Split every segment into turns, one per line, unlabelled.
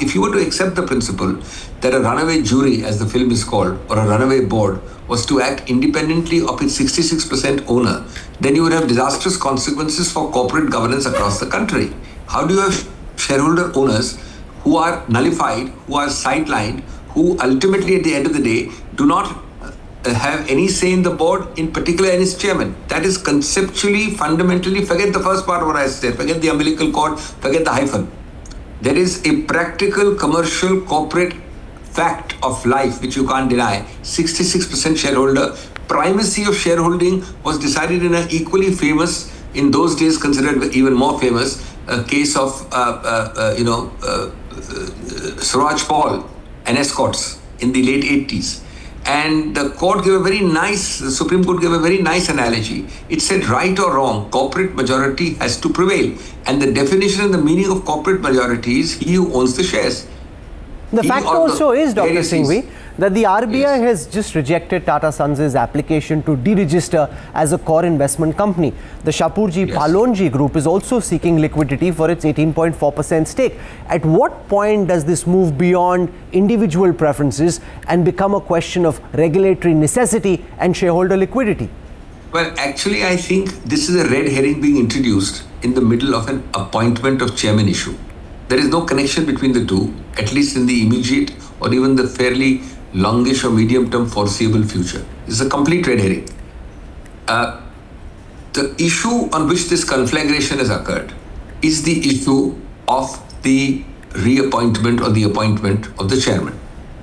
if you were to accept the principle that a runaway jury, as the film is called, or a runaway board, was to act independently of its 66% owner, then you would have disastrous consequences for corporate governance across the country. How do you have shareholder owners who are nullified, who are sidelined, who ultimately at the end of the day do not have any say in the board, in particular in its chairman? That is conceptually, fundamentally, forget the first part of what I said, forget the umbilical cord, forget the hyphen. There is a practical, commercial, corporate fact of life which you can't deny. 66% shareholder. Primacy of shareholding was decided in an equally famous, in those days considered even more famous, case of, Suraj Paul and Escorts in the late 80s. And the court gave the Supreme Court gave a very nice analogy. It said, right or wrong, corporate majority has to prevail. And the definition and the meaning of corporate majority is he who owns the shares.
The fact also is, Dr. Singhvi, that the RBI has just rejected Tata Sons' application to deregister as a core investment company. The Shapoorji Pallonji Group is also seeking liquidity for its 18.4% stake. At what point does this move beyond individual preferences and become a question of regulatory necessity and shareholder liquidity?
Well, actually, I think this is a red herring being introduced in the middle of an appointment of chairman issue. There is no connection between the two, at least in the immediate or even the fairly longish or medium-term foreseeable future. It's a complete red herring. The issue on which this conflagration has occurred is the issue of the reappointment or the appointment of the chairman.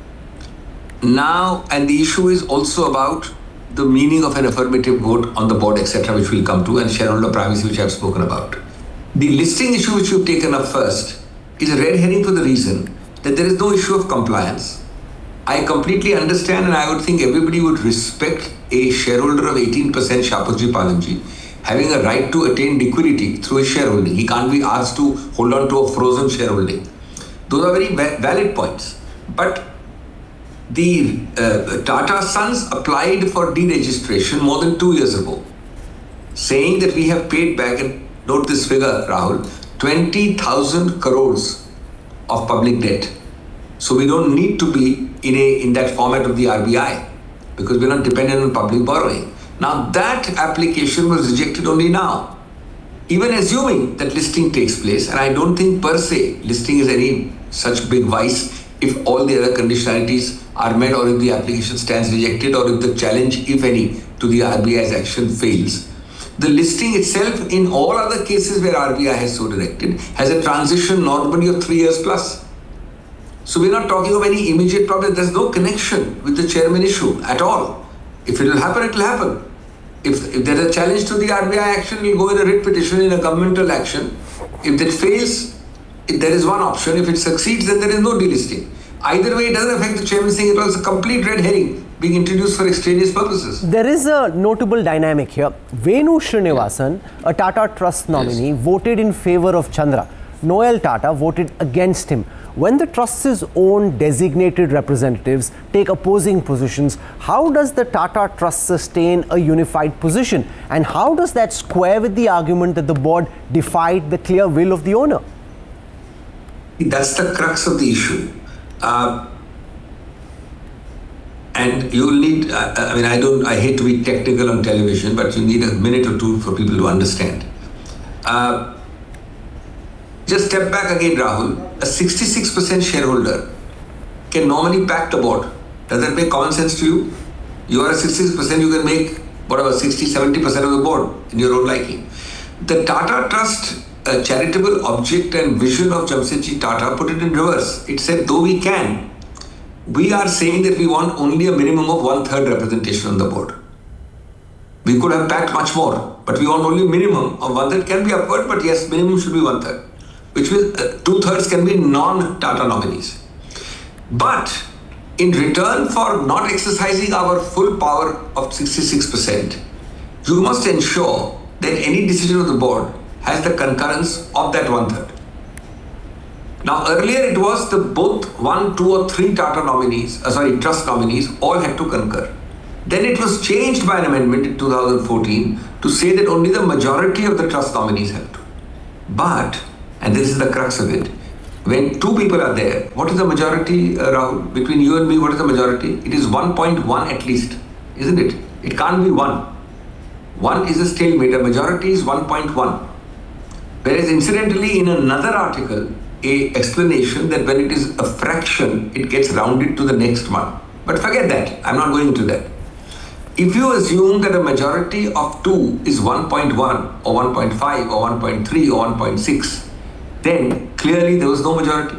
Now, and the issue is also about the meaning of an affirmative vote on the board, etc., which we'll come to, and shareholder privacy, which I've spoken about. The listing issue which you've taken up first is a red herring for the reason that there is no issue of compliance. I completely understand, and I would think everybody would respect a shareholder of 18%, Shapoorji Pallonji, having a right to attain liquidity through his shareholding. He can't be asked to hold on to a frozen shareholding. Those are very valid points. But the Tata Sons applied for deregistration more than 2 years ago, saying that we have paid back, and note this figure, Rahul, 20,000 crores of public debt. So we don't need to be in that format of the RBI because we're not dependent on public borrowing. Now that application was rejected only now. Even assuming that listing takes place, and I don't think per se listing is any such big vice if all the other conditionalities are met, or if the application stands rejected, or if the challenge, if any, to the RBI's action fails. The listing itself, in all other cases where RBI has so directed, has a transition normally of 3 years plus. So we're not talking of any immediate problem. There's no connection with the chairman issue at all. If it will happen, it will happen. If there's a challenge to the RBI action, it will go in a writ petition, in a governmental action. If that fails, there is one option. If it succeeds, then there is no delisting. Either way, it doesn't affect the chairman's thing. It was a complete red herring being introduced for extraneous purposes.
There is a notable dynamic here. Venu Srinivasan, a Tata Trust nominee, voted in favor of Chandra. Noel Tata voted against him. When the Trust's own designated representatives take opposing positions, how does the Tata Trust sustain a unified position? And how does that square with the argument that the board defied the clear will of the owner?
That's the crux of the issue. And you'll need, I hate to be technical on television, but you need a minute or two for people to understand. Just step back again, Rahul. A 66% shareholder can normally pack the board. Does that make common sense to you? You are a 66%, you can make whatever, 60, 70% of the board in your own liking. The Tata Trust charitable object and vision of Jamsetji Tata put it in reverse. It said, though we can, we are saying that we want only a minimum of 1/3 representation on the board. We could have packed much more, but we want only minimum of 1/3. Can be upward, but yes, minimum should be 1/3. Which means 2/3 can be non-Tata nominees. But in return for not exercising our full power of 66%, you must ensure that any decision of the board has the concurrence of that 1/3. Now earlier it was the both 1, 2 or 3 Tata nominees, trust nominees all had to concur. Then it was changed by an amendment in 2014 to say that only the majority of the trust nominees have to. But, and this is the crux of it, when two people are there, what is the majority, Rahul? Between you and me, what is the majority? It is 1.1 at least, isn't it? It can't be 1. 1 is a stalemate, a majority is 1.1. Whereas incidentally, in another article, a explanation that when it is a fraction, it gets rounded to the next one. But forget that, I'm not going into that. If you assume that a majority of 2 is 1.1 or 1.5 or 1.3 or 1.6, then clearly there was no majority.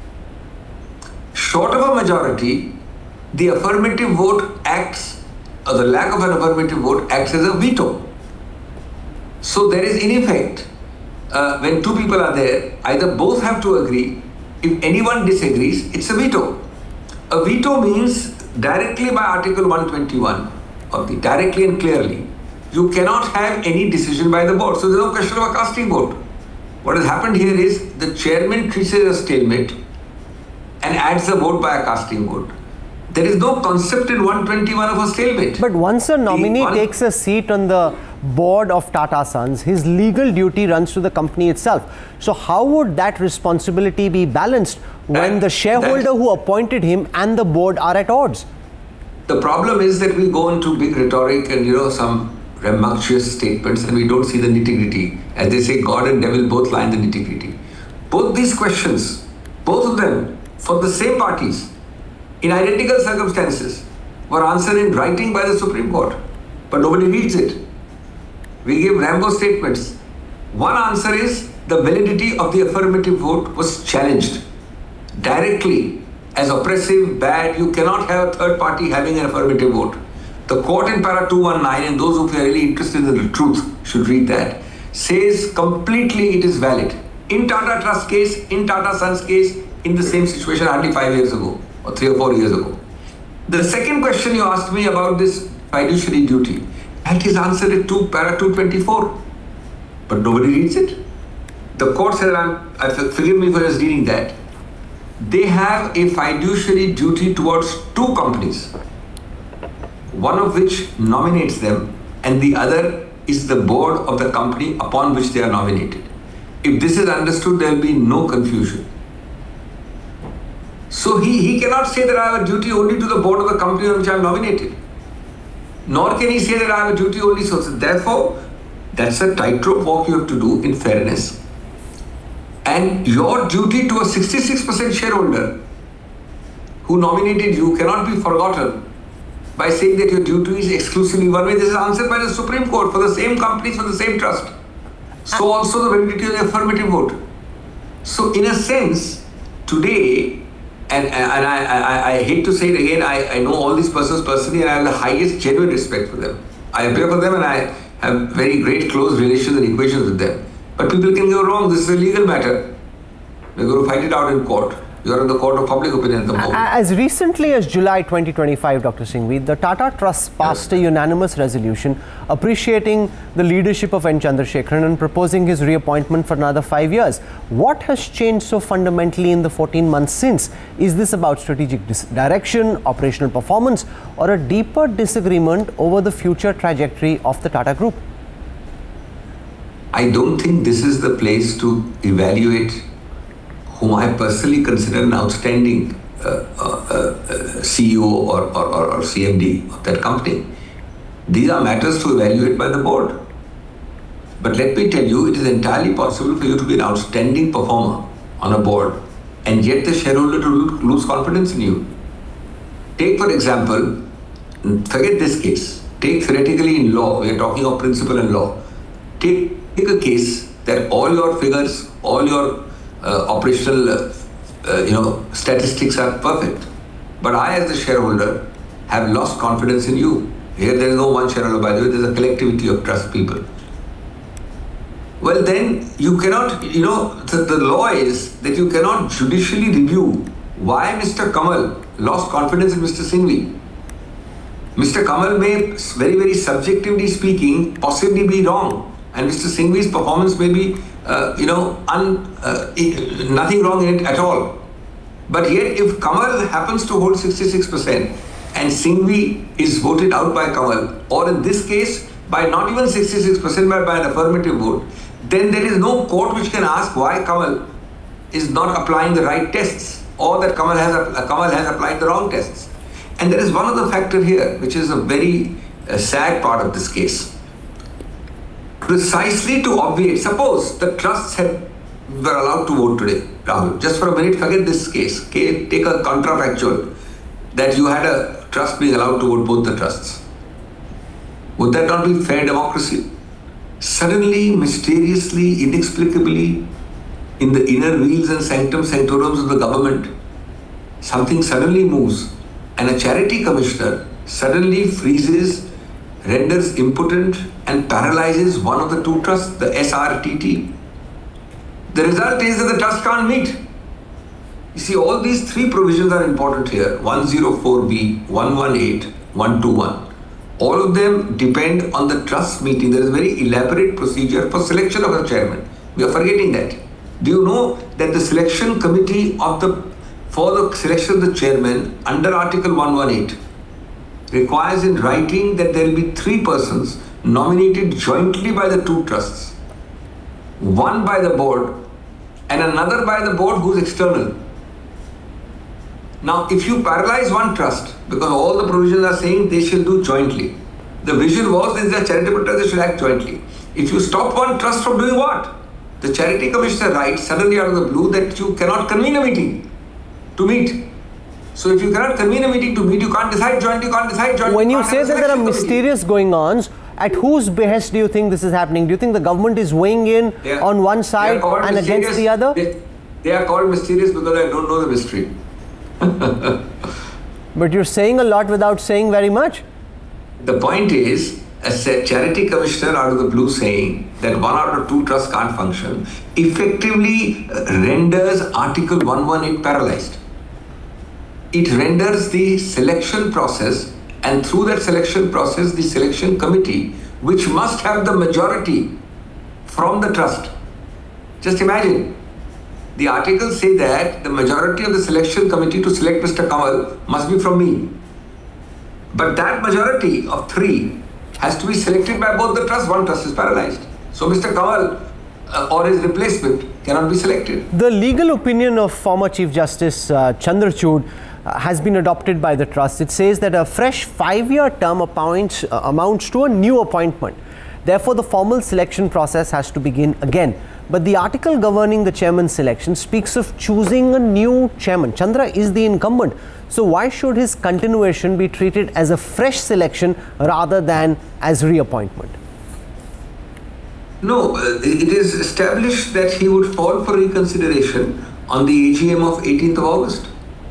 Short of a majority, the affirmative vote acts, or the lack of an affirmative vote acts as a veto. So there is in effect, when two people are there, either both have to agree. If anyone disagrees, it's a veto. A veto means directly by Article 121 of the directly and clearly, you cannot have any decision by the board. So there's no question of a casting vote. What has happened here is the chairman treats it as a stalemate and adds a vote by a casting vote. There is no concept in 121 of a stalemate.
But once a nominee takes a seat on the board of Tata Sons, his legal duty runs to the company itself. So how would that responsibility be balanced when the shareholder who appointed him and the board are at odds?
The problem is that we go into big rhetoric and some rambunctious statements and we don't see the nitty-gritty. As they say, God and devil both lie in the nitty-gritty. Both these questions, both of them, for the same parties, in identical circumstances, were answered in writing by the Supreme Court. But nobody reads it. We give Rambo statements. One answer is the validity of the affirmative vote was challenged directly as oppressive, bad. You cannot have a third party having an affirmative vote. The court in para 219, and those who are really interested in the truth should read that, says completely it is valid. In Tata Trust case, in Tata Sons case, in the same situation hardly 5 years ago or 3 or 4 years ago. The second question you asked me about this fiduciary duty, that is answered in para 224, but nobody reads it. The court said, forgive me for just reading that, they have a fiduciary duty towards two companies, one of which nominates them and the other is the board of the company upon which they are nominated. If this is understood, there will be no confusion. So he cannot say that I have a duty only to the board of the company on which I am nominated. Nor can he say that I have a duty only so. Therefore, that's a tightrope walk you have to do in fairness. And your duty to a 66% shareholder who nominated you cannot be forgotten by saying that your duty is exclusively one way. This is answered by the Supreme Court for the same companies, for the same trust. So also the validity of the affirmative vote. So in a sense, today, and I hate to say it again, I know all these persons personally and I have the highest genuine respect for them. I appear for them and I have very great close relations and equations with them. But people can go wrong. This is a legal matter. We're going to fight it out in court. You're in the court of public opinion at the moment.
As recently as July 2025, Dr. Singhvi, the Tata Trust passed a unanimous resolution appreciating the leadership of N. Chandrasekaran and proposing his reappointment for another 5 years. What has changed so fundamentally in the 14 months since? Is this about strategic direction, operational performance, or a deeper disagreement over the future trajectory of the Tata Group?
I don't think this is the place to evaluate whom I personally consider an outstanding CEO or CMD of that company. These are matters to evaluate by the board. But let me tell you, it is entirely possible for you to be an outstanding performer on a board and yet the shareholder to lose confidence in you. Take, for example, forget this case. Take theoretically in law, we are talking of principle and law. Take a case that all your figures, all your operational statistics are perfect. But I as the shareholder have lost confidence in you. Here there is no one shareholder, by the way, there is a collectivity of trust people. Well then, you cannot, the law is that you cannot judicially review why Mr. Kamal lost confidence in Mr. Singhvi. Mr. Kamal may, very, very subjectively speaking, possibly be wrong. And Mr. Singhvi's performance may be, nothing wrong in it at all. But yet, if Kamal happens to hold 66% and Singhvi is voted out by Kamal, or in this case, by not even 66%, but by an affirmative vote, then there is no court which can ask why Kamal is not applying the right tests, or that Kamal has applied the wrong tests. And there is one other factor here, which is a very sad part of this case. Precisely to obviate, suppose the trusts were allowed to vote today, Rahul, just for a minute, forget this case. Okay? Take a contrafactual that you had a trust being allowed to vote, both the trusts. Would that not be fair democracy? Suddenly, mysteriously, inexplicably, in the inner wheels and sanctum sanctorums of the government, something suddenly moves, and a charity commissioner suddenly freezes, renders impotent, and paralyzes one of the two trusts, the SRTT. The result is that the trust can't meet. You see, all these three provisions are important here: 104B, 118, 121. All of them depend on the trust meeting. There is a very elaborate procedure for selection of a chairman. We are forgetting that. Do you know that the selection committee for the selection of the chairman under Article 118 requires in writing that there will be three persons nominated jointly by the two trusts, one by the board and another by the board who is external. Now, if you paralyze one trust, because all the provisions are saying they shall do jointly, the vision was that the charitable trust, they should act jointly. If you stop one trust from doing what? The charity commissioner writes suddenly out of the blue that you cannot convene a meeting to meet. So if you cannot convene a meeting to meet, you can't decide jointly, you can't decide jointly.
When you say that there are mysterious going-ons, at whose behest do you think this is happening? Do you think the government is weighing in on one side and against the other?
They are called mysterious because I don't know the mystery.
But you're saying a lot without saying very much.
The point is, a charity commissioner out of the blue saying that one out of two trusts can't function effectively renders Article 118 paralyzed. It renders the selection process, and through that selection process, the selection committee, which must have the majority from the trust. Just imagine, the articles say that the majority of the selection committee to select Mr. Kamal must be from me. But that majority of three has to be selected by both the trusts. One trust is paralyzed. So Mr. Kamal or his replacement cannot be selected.
The legal opinion of former Chief Justice Chandrachud has been adopted by the trust. It says that a fresh 5-year term amounts to a new appointment. Therefore, the formal selection process has to begin again. But the article governing the chairman selection speaks of choosing a new chairman. Chandra is the incumbent. So why should his continuation be treated as a fresh selection rather than as reappointment?
No, it is established that he would fall for reconsideration on the AGM of 18th of August.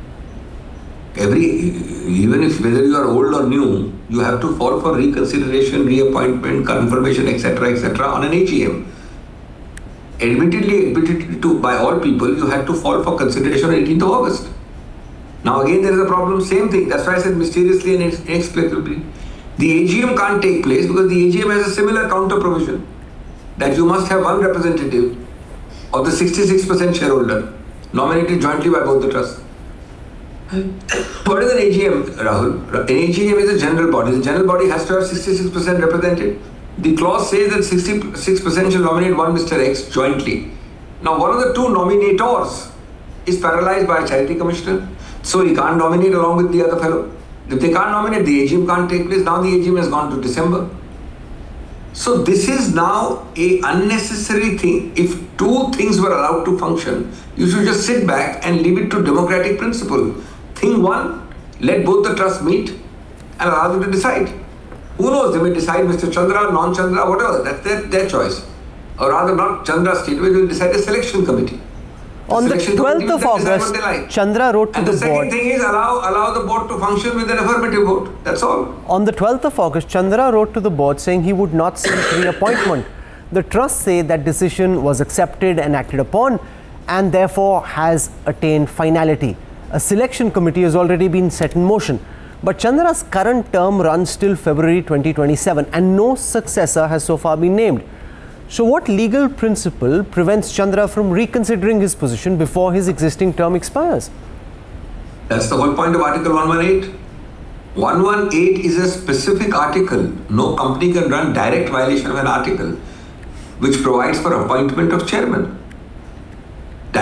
Even if whether you are old or new, you have to fall for reconsideration, reappointment, confirmation, etc. on an AGM. Admittedly by all people, you had to fall for consideration on 18th of August. Now again there is a problem, same thing. That's why I said mysteriously and inexplicably. The AGM can't take place because the AGM has a similar counter provision that you must have one representative of the 66% shareholder nominated jointly by both the trusts. What is an AGM, Rahul? An AGM is a general body. The general body has to have 66% represented. The clause says that 66% shall nominate one Mr. X jointly. Now, one of the two nominators is paralyzed by a charity commissioner, so he can't nominate along with the other fellow. If they can't nominate, the AGM can't take place. Now the AGM has gone to December. So this is now a unnecessary thing. If two things were allowed to function, you should just sit back and leave it to democratic principle. Thing one, let both the trusts meet and allow them to decide. Who knows, they may decide Mr. Chandra, non-Chandra, whatever, that's their choice. Or rather not Chandra state, we will decide a selection committee.
On the 12th of August, Chandra wrote to the board.
And the second thing is allow the board to function with an affirmative vote. That's all.
On the 12th of August, Chandra wrote to the board saying he would not seek reappointment. The trust say that decision was accepted and acted upon and therefore has attained finality. A selection committee has already been set in motion. But Chandra's current term runs till February 2027 and no successor has so far been named. So what legal principle prevents Chandra from reconsidering his position before his existing term expires?
That's the whole point of Article 118. 118 is a specific article. No company can run direct violation of an article which provides for appointment of chairman.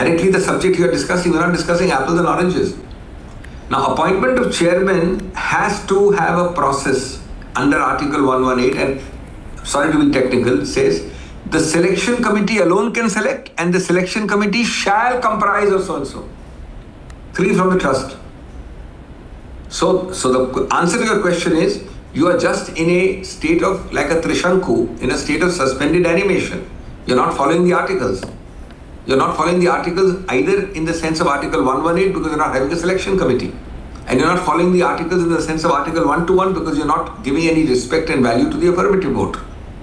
directly the subject you are discussing. We're not discussing apples and oranges. Now, appointment of chairman has to have a process under Article 118, and sorry to be technical, says the selection committee alone can select, and the selection committee shall comprise of so-and-so. 3 from the trust. So the answer to your question is, you are just in a state of, like a Trishanku, in a state of suspended animation. You're not following the articles. You're not following the articles either in the sense of Article 118 because you're not having a selection committee. And you're not following the articles in the sense of Article 121 because you're not giving any respect and value to the affirmative vote.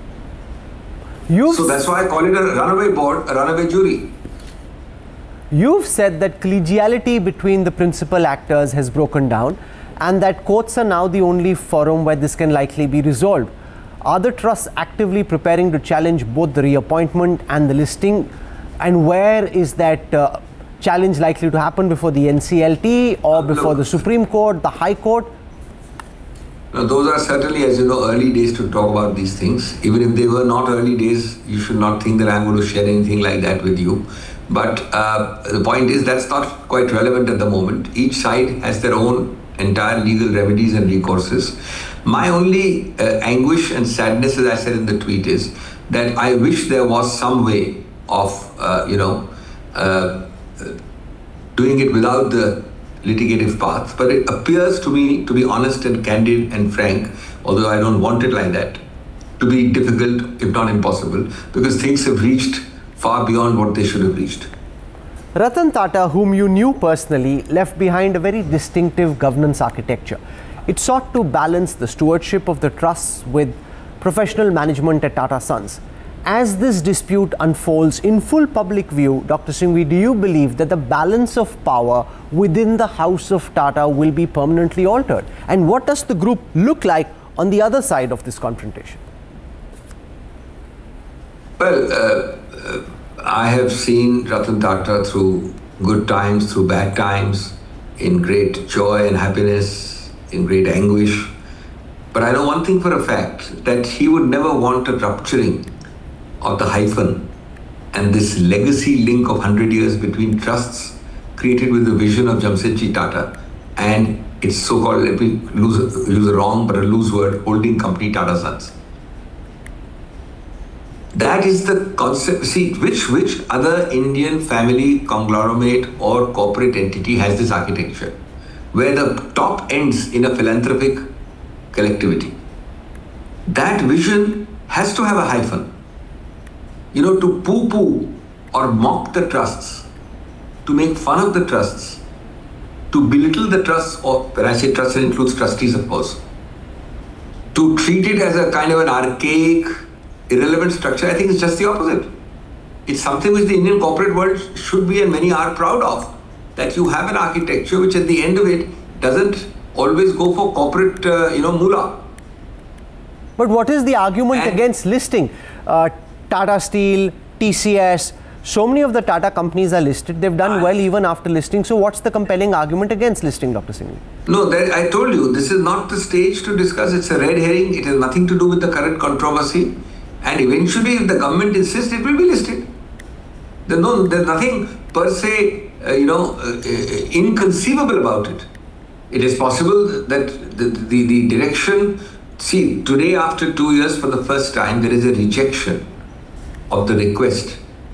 So that's why I call it a runaway board, a runaway jury.
You've said that collegiality between the principal actors has broken down and that courts are now the only forum where this can likely be resolved. Are the trusts actively preparing to challenge both the reappointment and the listing? And where is that challenge likely to happen, before the NCLT or before the Supreme Court, the High Court?
Now, those are certainly, as you know, early days to talk about these things. Even if they were not early days, you should not think that I'm going to share anything like that with you. But the point is, that's not quite relevant at the moment. Each side has their own entire legal remedies and recourses. My only anguish and sadness, as I said in the tweet, is that I wish there was some way of, doing it without the litigative path. But it appears to me, to be honest and candid and frank, although I don't want it like that, to be difficult, if not impossible, because things have reached far beyond what they should have reached.
Ratan Tata, whom you knew personally, left behind a very distinctive governance architecture. It sought to balance the stewardship of the trusts with professional management at Tata Sons. As this dispute unfolds in full public view, Dr. Singhvi, do you believe that the balance of power within the house of Tata will be permanently altered? And what does the group look like on the other side of this confrontation?
Well, I have seen Ratan Tata through good times, through bad times, in great joy and happiness, in great anguish. But I know one thing for a fact, that he would never want a rupturing of the hyphen and this legacy link of 100 years between trusts created with the vision of Jamsetji Tata and its so-called, let me use a wrong but a loose word, holding company Tata Sons. That is the concept. See, which other Indian family conglomerate or corporate entity has this architecture, where the top ends in a philanthropic collectivity? That vision has to have a hyphen. You know, to poo-poo or mock the trusts, to make fun of the trusts, to belittle the trusts, or when I say trusts, it includes trustees, of course, to treat it as a kind of an archaic, irrelevant structure, I think it's just the opposite. It's something which the Indian corporate world should be, and many are proud of, that you have an architecture which at the end of it doesn't always go for corporate, moolah.
But what is the argument against listing? Tata Steel, TCS, so many of the Tata companies are listed. They've done well even after listing. So what's the compelling argument against listing, Dr. Singhvi?
No, I told you, this is not the stage to discuss. It's a red herring. It has nothing to do with the current controversy. And eventually, if the government insists, it will be listed. There's nothing per se, inconceivable about it. It is possible that the direction, see, today after 2 years, for the first time, there is a rejection of the request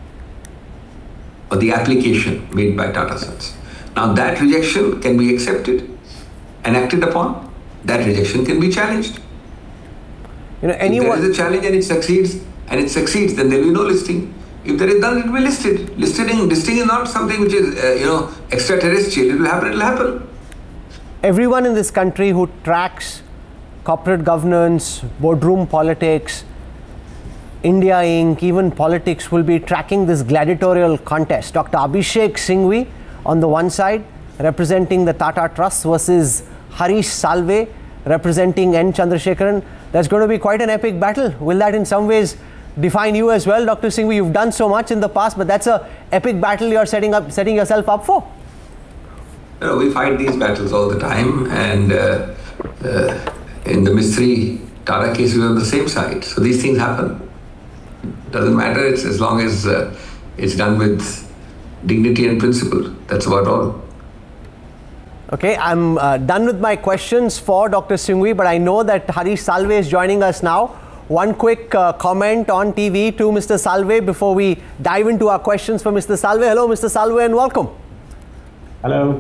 or the application made by Tata Sons. Now that rejection can be accepted and acted upon. That rejection can be challenged. If there is a challenge and it succeeds, then there will be no listing. If there is none, it will be listed. Listing is not something which is, extraterrestrial. It will happen.
Everyone in this country who tracks corporate governance, boardroom politics, India Inc., even politics, will be tracking this gladiatorial contest. Dr. Abhishek Singhvi on the one side, representing the Tata Trust, versus Harish Salve, representing N. Chandrasekaran. That's going to be quite an epic battle. Will that in some ways define you as well, Dr. Singhvi? You've done so much in the past, but that's an epic battle you're setting yourself up for.
We fight these battles all the time, and in the Mistry Tata case, we were on the same side. So these things happen. Doesn't matter. It's as long as it's done with dignity and principle. That's about all.
Okay, I'm done with my questions for Dr. Singhvi, but I know that Harish Salve is joining us now. One quick comment on TV to Mr. Salve before we dive into our questions for Mr. Salve. Hello, Mr. Salve, and welcome.
Hello.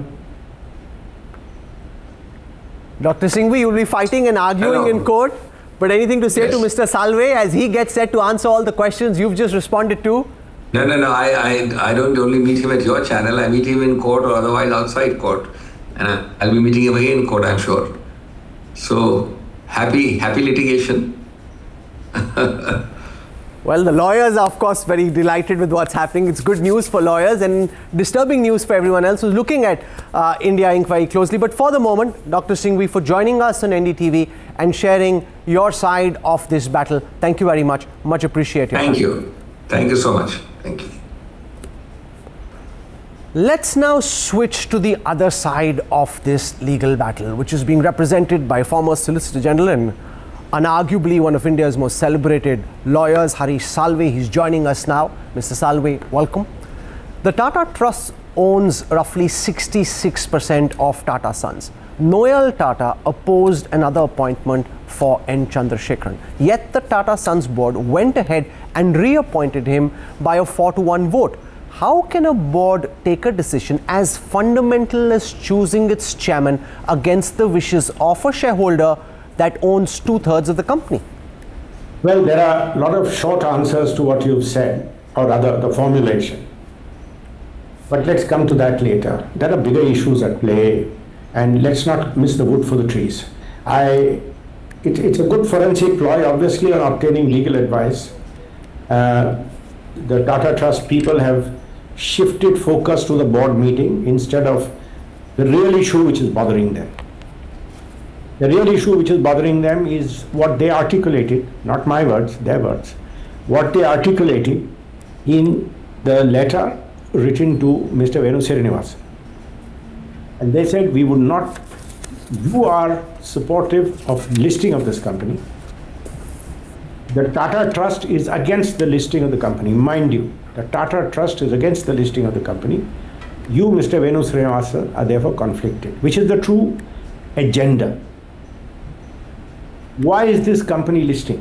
Dr. Singhvi, you will be fighting and arguing in court, but anything to say to Mr. Salve as he gets set to answer all the questions you've just responded to?
No. I don't only meet him at your channel. I meet him in court or otherwise outside court. And I'll be meeting him again in court, I'm sure. So, happy litigation.
Well, the lawyers are, of course, very delighted with what's happening. It's good news for lawyers and disturbing news for everyone else who's looking at India Inc. very closely. But for the moment, Dr. Singhvi, for joining us on NDTV and sharing your side of this battle, thank you very much. Much appreciated.
Thank you. Thank you so much. Thank you.
Let's now switch to the other side of this legal battle, which is being represented by former Solicitor General and unarguably one of India's most celebrated lawyers, Harish Salve. He's joining us now. Mr. Salve, welcome. The Tata Trust owns roughly 66% of Tata Sons. Noel Tata opposed another appointment for N. Chandrasekaran. Yet the Tata Sons board went ahead and reappointed him by a 4-1 vote. How can a board take a decision as fundamental as choosing its chairman against the wishes of a shareholder that owns 2/3 of the company?
Well, there are a lot of short answers to what you've said, or rather the formulation. But let's come to that later. There are bigger issues at play, and let's not miss the wood for the trees. It's a good forensic ploy, obviously, on obtaining legal advice. The Tata Trust people have shifted focus to the board meeting instead of the real issue which is bothering them. The real issue which is bothering them is what they articulated, not my words, their words, what they articulated in the letter written to Mr. Venu Srinivasan. And they said, we would not, you are supportive of listing of this company. The Tata Trust is against the listing of the company. Mind you, the Tata Trust is against the listing of the company. You, Mr. Venu Srinivasan, are therefore conflicted, which is the true agenda. Why is this company listing?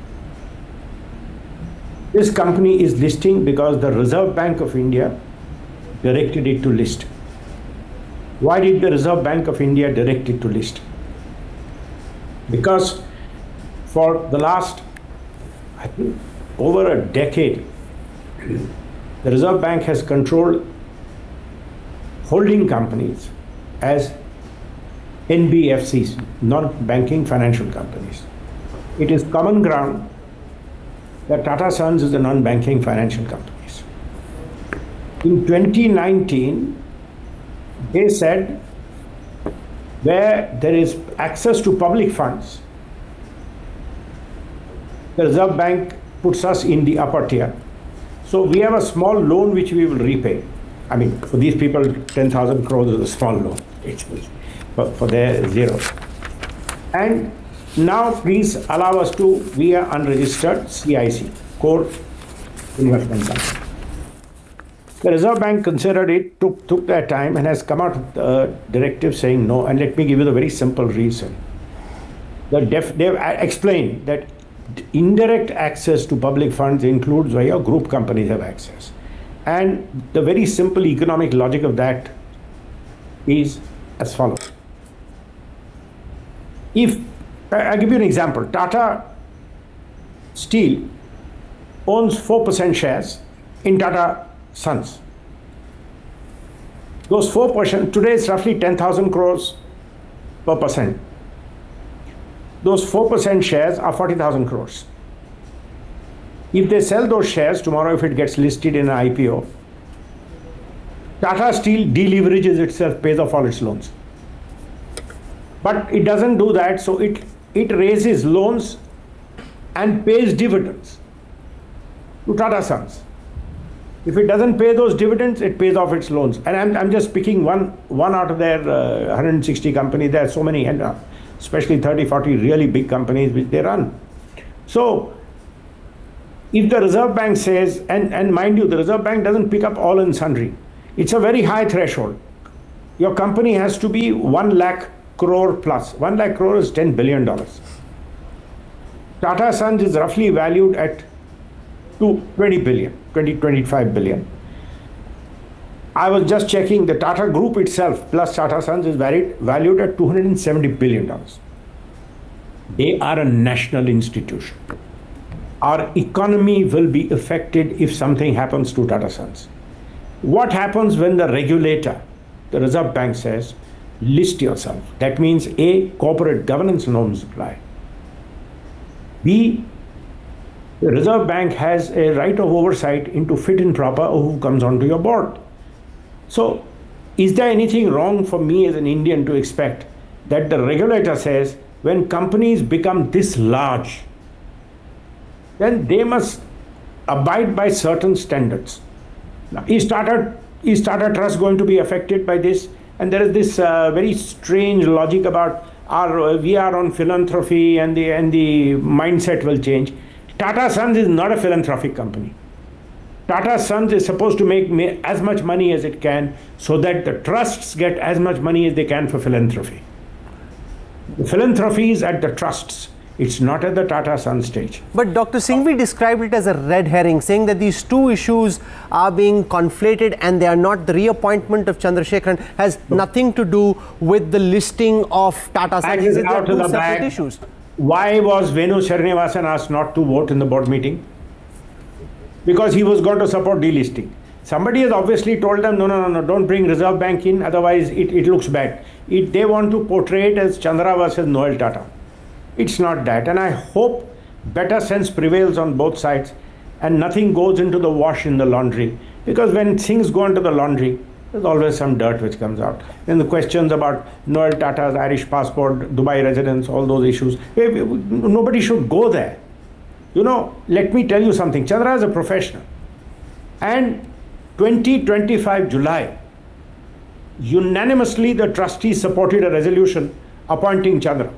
This company is listing because the Reserve Bank of India directed it to list. Why did the Reserve Bank of India direct it to list? Because for the last, I think, over a decade, the Reserve Bank has controlled holding companies as NBFCs, non-banking financial companies. It is common ground that Tata Sons is a non-banking financial companies. In 2019, they said where there is access to public funds, the Reserve Bank puts us in the upper tier. So we have a small loan which we will repay. I mean, for these people, 10,000 crores is a small loan. For their zero. And now please allow us to, we are unregistered CIC, Core Investment Company. The Reserve Bank considered it, took their time and has come out with a directive saying no. And let me give you the very simple reason. They've explained that indirect access to public funds includes where your group companies have access. And the very simple economic logic of that is as follows. If, I'll give you an example, Tata Steel owns 4% shares in Tata Sons. Those 4%, today it's roughly 10,000 crores per percent. Those 4% shares are 40,000 crores. If they sell those shares tomorrow, if it gets listed in an IPO, Tata Steel deleverages itself, pays off all its loans. But it doesn't do that, so it raises loans and pays dividends to Tata Sons. If it doesn't pay those dividends, it pays off its loans. And I'm just picking one out of their 160 companies. There are so many, and especially 30, 40 really big companies which they run. So if the Reserve Bank says, and mind you, the Reserve Bank doesn't pick up all and sundry. It's a very high threshold. Your company has to be 1 lakh crore plus. 1 lakh crore is $10 billion. Tata Sons is roughly valued at 20 billion, 25 billion. I was just checking, the Tata Group itself plus Tata Sons is valued at $270 billion. They are a national institution. Our economy will be affected if something happens to Tata Sons. What happens when the regulator, the Reserve Bank, says, list yourself? That means A, corporate governance norms apply. B, the Reserve Bank has a right of oversight into fit and proper who comes onto your board. So, is there anything wrong for me as an Indian to expect that the regulator says when companies become this large, then they must abide by certain standards? Now, is Tata Trust going to be affected by this? And there is this very strange logic about we are on philanthropy and the mindset will change. Tata Sons is not a philanthropic company. Tata Sons is supposed to make as much money as it can so that the trusts get as much money as they can for philanthropy. The philanthropy is at the trusts. It's not at the Tata Sons stage.
But Dr. Singhvi described it as a red herring, saying that these two issues are being conflated and they are not. The reappointment of Chandrasekaran has nothing to do with the listing of Tata Sons. These are two separate issues.
Why was Venu Srinivasan asked not to vote in the board meeting? Because he was going to support delisting. Somebody has obviously told them, no, don't bring Reserve Bank in, otherwise it looks bad. They want to portray it as Chandra versus Noel Tata. It's not that, and I hope better sense prevails on both sides and nothing goes into the wash in the laundry, because when things go into the laundry, there's always some dirt which comes out. Then the questions about Noel Tata's Irish passport, Dubai residence, all those issues, nobody should go there. You know, let me tell you something, Chandra is a professional, and 2025 July, unanimously the trustees supported a resolution appointing Chandra.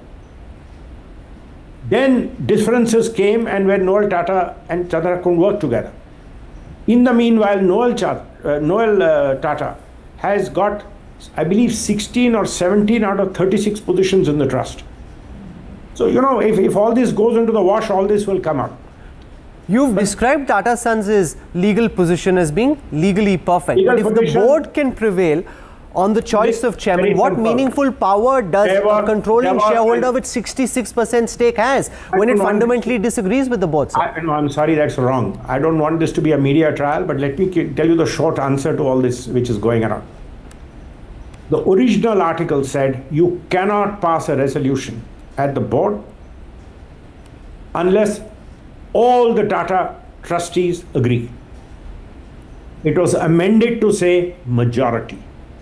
Then differences came, and when Noel Tata and Chandra couldn't work together. In the meanwhile, Noel Tata has got, I believe, 16 or 17 out of 36 positions in the trust. So, you know, if all this goes into the wash, all this will come out.
You've described Tata Sons' legal position as being legally perfect. But if the board can prevail on the choice of chairman, what meaningful power does a controlling shareholder with 66% stake has when it fundamentally disagrees with the board?
I'm sorry, that's wrong. I don't want this to be a media trial, but let me tell you the short answer to all this which is going around. The original article said you cannot pass a resolution at the board unless all the Tata trustees agree. It was amended to say majority.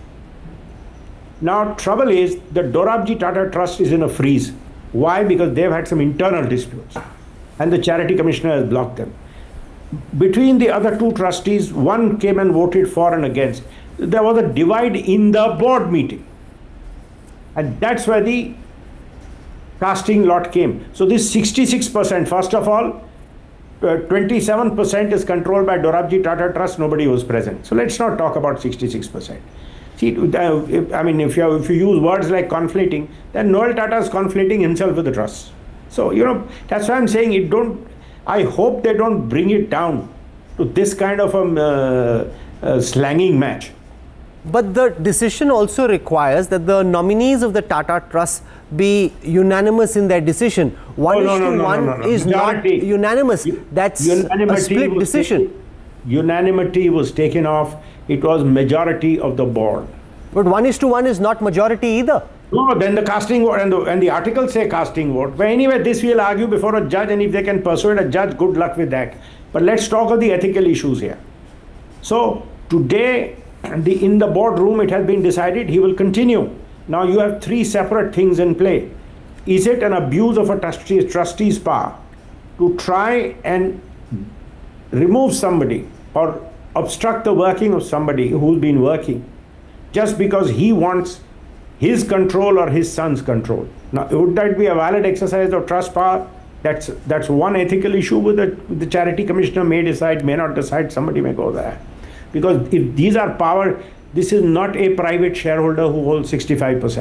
Now, trouble is the Dorabji Tata Trust is in a freeze. Why? Because they've had some internal disputes and the Charity Commissioner has blocked them. Between the other two trustees, one came and voted for and against. There was a divide in the board meeting. And that's where the casting lot came. So this 66%, first of all, 27% is controlled by Dorabji Tata Trust, nobody was present. So let's not talk about 66%. See, I mean, if you use words like conflating, then Noel Tata is conflating himself with the trust. So, you know, that's why I'm saying I hope they don't bring it down to this kind of a slanging match.
But the decision also requires that the nominees of the Tata Trust be unanimous in their decision. One is not unanimous. That's a split decision.
Unanimity was taken off. It was majority of the board.
But 1:1 is not majority either.
No, then the casting vote, and the articles say casting vote. But anyway, this we'll argue before a judge, and if they can persuade a judge, good luck with that. But let's talk of the ethical issues here. So today, in the boardroom, it has been decided he will continue. Now you have three separate things in play. Is it an abuse of a trustee's power to try and remove somebody or obstruct the working of somebody who's been working just because he wants his control or his son's control? Now, would that be a valid exercise of trust power? That's one ethical issue with the Charity Commissioner may decide, may not decide, somebody may go there. Because if these are power, this is not a private shareholder who holds 65%.